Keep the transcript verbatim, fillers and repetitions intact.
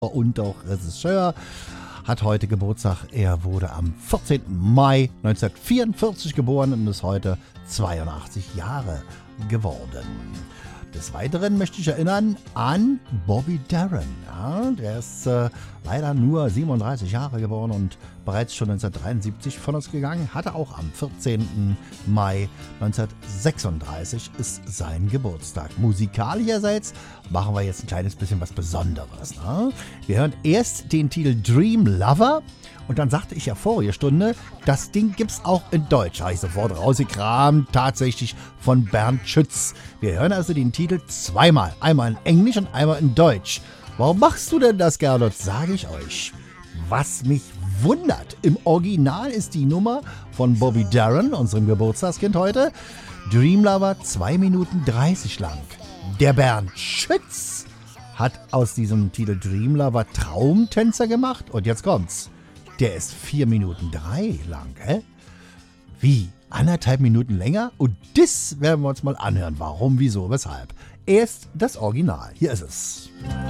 und auch Regisseur, hat heute Geburtstag. Er wurde am vierzehnten Mai neunzehnhundertvierundvierzig geboren und ist heute zweiundachtzig Jahre geworden. Des Weiteren möchte ich erinnern an Bobby Darin. Ja, der ist äh, leider nur siebenunddreißig Jahre geworden und bereits schon neunzehnhundertdreiundsiebzig von uns gegangen. Hatte auch am vierzehnten Mai neunzehnhundertsechsunddreißig ist sein Geburtstag. Musikalischerseits machen wir jetzt ein kleines bisschen was Besonderes. Ne? Wir hören erst den Titel Dream Lover. Und dann sagte ich ja vorige Stunde, das Ding gibt's auch in Deutsch. Habe ich sofort rausgekramt, tatsächlich von Bernd Schütz. Wir hören also den Titel zweimal. Einmal in Englisch und einmal in Deutsch. Warum machst du denn das, Gernot? Sage ich euch. Was mich wundert, im Original ist die Nummer von Bobby Darin, unserem Geburtstagskind heute, Dream Lover, zwei Minuten dreißig lang. Der Bernd Schütz hat aus diesem Titel Dream Lover Traumtänzer gemacht. Und jetzt kommt's. Der ist vier Minuten drei lang, hä? Wie? Anderthalb Minuten länger? Und das werden wir uns mal anhören. Warum, wieso, weshalb? Erst das Original. Hier ist es.